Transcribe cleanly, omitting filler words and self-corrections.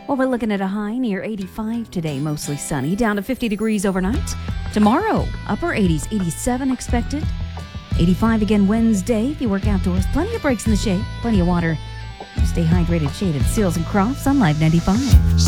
Well, we're looking at a high near 85 today, mostly sunny, down to 50 degrees overnight. Tomorrow, upper 80s, 87 expected. 85 again Wednesday if you work outdoors. Plenty of breaks in the shade, plenty of water. Stay hydrated, shaded, Seals and Crofts on Live 95.